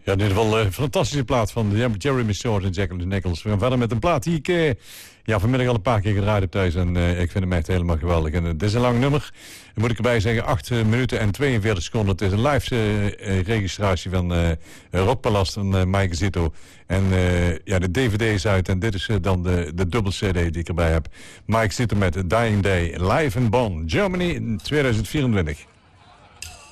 Ja, in ieder geval een fantastische plaat van Jeremy Short en Jacqueline Nichols. We gaan verder met een plaat die ik vanmiddag al een paar keer gedraaid heb thuis. En ik vind hem echt helemaal geweldig. En het is een lang nummer. Dan moet ik erbij zeggen, 8 minuten en 42 seconden. Het is een live registratie van Rockpalast en Mike Zito. En de DVD is uit. En dit is dan de dubbel CD die ik erbij heb. Mike Zito met Dying Day, live in Bonn, Germany in 2024.